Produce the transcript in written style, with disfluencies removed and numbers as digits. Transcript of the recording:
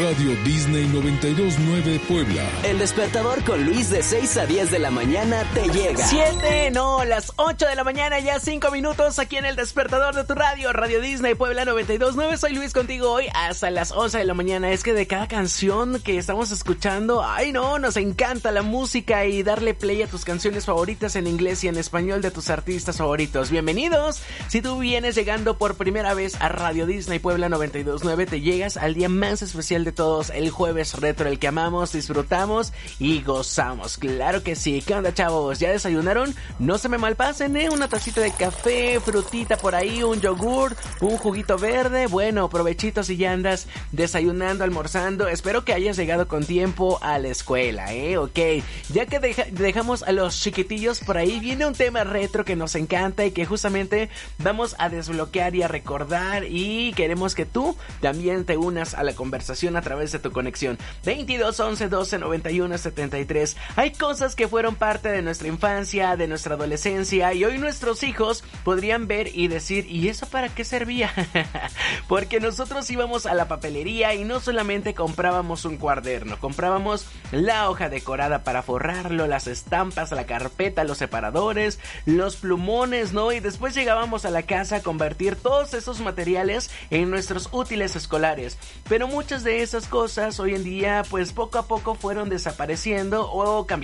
Radio Disney 92.9 Puebla. El despertador con Luis de 6 a 10 de la mañana te llega. las 8 de la mañana, ya 5 minutos aquí en el despertador de tu radio, Radio Disney Puebla 92.9. Soy Luis contigo hoy hasta las 11 de la mañana. Es que de cada canción que estamos escuchando, ay no, nos encanta la música y darle play a tus canciones favoritas en inglés y en español de tus artistas favoritos. Bienvenidos. Si tú vienes llegando por primera vez a Radio Disney Puebla 92.9, te llegas al día más especial de todos, el jueves retro, el que amamos, disfrutamos y gozamos. Claro que sí. ¿Qué onda, chavos? ¿Ya desayunaron? No se me malpasen, una tacita de café, frutita por ahí, un yogur, un juguito verde. Bueno, provechito si ya andas desayunando, almorzando. Espero que hayas llegado con tiempo a la escuela, ok. Ya que dejamos a los chiquitillos por ahí, viene un tema retro que nos encanta y que justamente vamos a desbloquear y a recordar, y queremos que tú también te unas a la conversación a través de tu conexión 22 11 12 91 73. Hay cosas que fueron parte de nuestra infancia, de nuestra adolescencia, y hoy nuestros hijos podrían ver y decir, ¿y eso para qué servía? Porque nosotros íbamos a la papelería y no solamente comprábamos un cuaderno, comprábamos la hoja decorada para forrarlo, las estampas, la carpeta, los separadores, los plumones, ¿no? Y después llegábamos a la casa a convertir todos esos materiales en nuestros útiles escolares. Pero muchas de esas cosas hoy en día pues poco a poco fueron desapareciendo o cambiando